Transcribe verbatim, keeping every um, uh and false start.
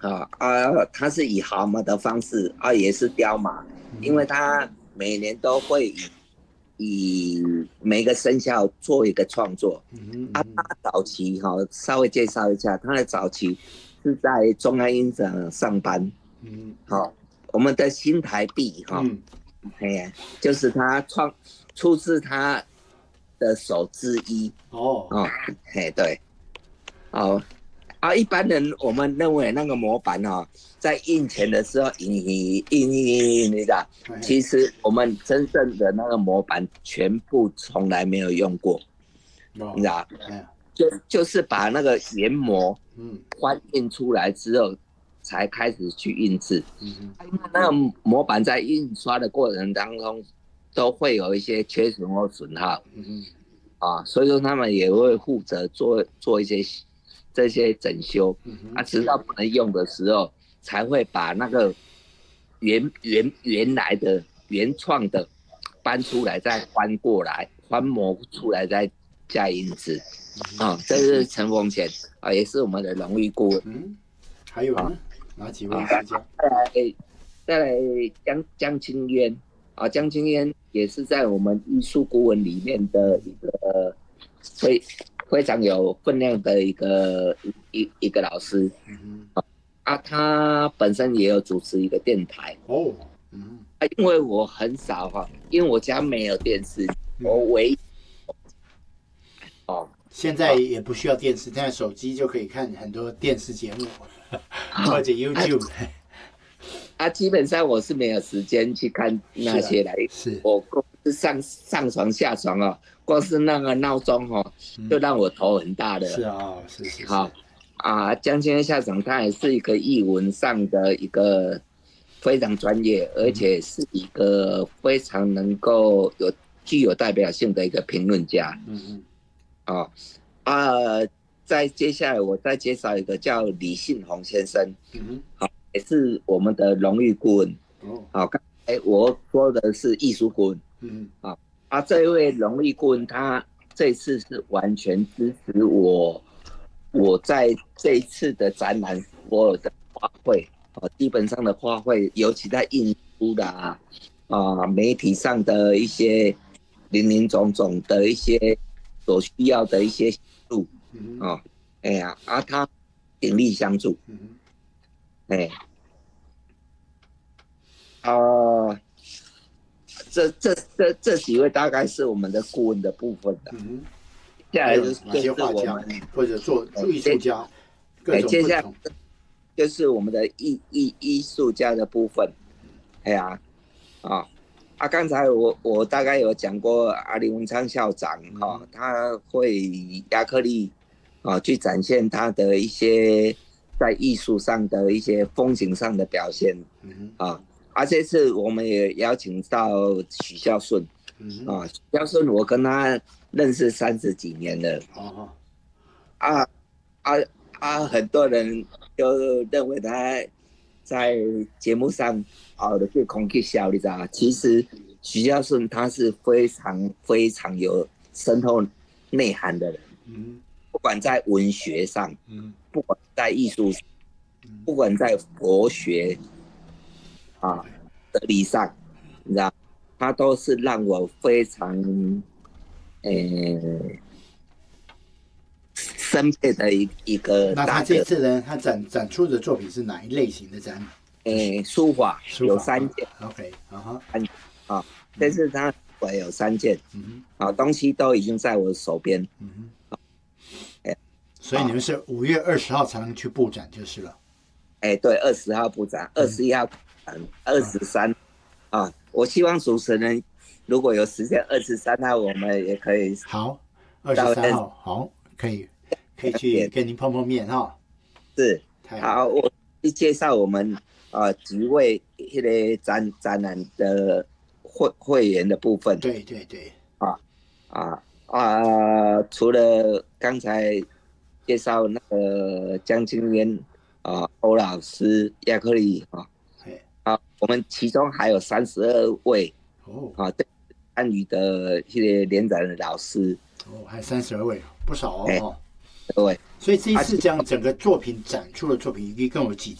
啊啊，它是以号码的方式啊，也是雕码，因为它每年都会以以每个生肖做一个创作。 嗯啊， 嗯它早期哈、哦，稍微介绍一下，它的早期是在中央音响上班。 嗯好、哦，我们的新台币哈、 嗯， 哦，哎，就是他创出自他的手之一。 哦， 哦，嘿，对，哦，啊，一般人我们认为那个模板哦，在印钱的时候印印印印印，你知道， 哎其实我们真正的那个模板全部从来没有用过，你知哦， 道， 哎呀， 就就是把那个原模嗯翻印出来之后，才开始去印制。 嗯嗯因为那个模板在印刷的过程当中，都会有一些缺损或损耗。 嗯嗯啊，所以说他们也会负责做做一些这些整修。 嗯啊， 哼， 直到不能用的时候，才会把那个原原原来的原创的搬出来，再翻过来，翻模出来，再加印制。啊，这是陈凤贤啊，也是我们的荣誉顾问。 嗯，还有啊呢？哪几位啊， 艺术家？ 再来再来江江青渊啊，江青渊也是在我们艺术顾问里面的一个非非常有分量的一个一一个老师。 嗯啊，他本身也有主持一个电台。 哼，哦，嗯啊，因为我很少哈，因为我家没有电视，我嗯， 唯一哦现在也不需要电视，现在手机就可以看很多电视节目或者 YouTube。 啊，基本上我是没有时间去看那是啊， 些来， 是， 我光是上上床下床哦，光是那个闹钟哦，就嗯， 让我头很大的。 是啊，是是是， 好啊，江青校长他也是一个译文上的一个非常专业，而嗯且是一个非常能够有具有代表性的一个评论家。 嗯嗯啊啊，再接下来我再介绍一个叫李信宏先生。 嗯好，也是我们的荣誉顾问。 哼，哦， 好，刚才我说的是艺术顾问。 嗯啊啊，这一位荣誉顾问他这次是完全支持我，我在这一次的展览所有的花卉啊，基本上的花卉，尤其在印书的啊啊媒体上的一些林林总总的一些所需要的一些协助嗯啊，哎呀啊，他鼎力相助。 嗯哎啊。这这这这几位大概是我们的顾问的部分的。 嗯， 接下还有来就是哪些画家我们或者做艺术家，各哎，接下来种不同。 就是我们的艺艺艺术家的部分。哎呀，啊啊，刚才我我大概有讲过，阿林文昌校长哈、 嗯他会以亚克力啊去展现他的一些在艺术上的一些风景上的表现嗯啊。啊，这次我们也邀请到许孝顺嗯啊，许孝顺我跟他认识三十几年了。 哦啊啊啊！很多人就认为他在节目上啊的对空气笑，你知道吗？其实徐孝顺他是非常非常有深厚内涵的人， 嗯不管在文学上， 嗯不管在艺术上，不管在佛学啊哲理上，你知道，他都是让我非常呃深佩的一一个那他大哥。 这次呢？他展展出的作品是哪一类型的展览？ 诶，书法书法有三件。 啊 OK，啊哈， 啊，但是他我有三件嗯啊，东西都已经在我手边。 哼嗯哼， 哎所以你们是五月二十号才能去布展就是了。 哎，对，二十号布展，二十一号布展，二十三啊，我希望主持人如果有时间，二十三号我们也可以好，二十三号好，可以可以去跟您碰碰面哈。 是太好了， 好，我去介绍我们啊几位那个展展览的会会员的部分。 对对对， 啊啊啊！除了刚才介绍那个江青渊啊、欧老师、亚克力啊哎啊，我们其中还有三十二位哦啊参与的一些联展的老师。 哦，还三十二位，不少哦。 哎哦各位， 所以这一次这样整个作品展出的作品一共有几件？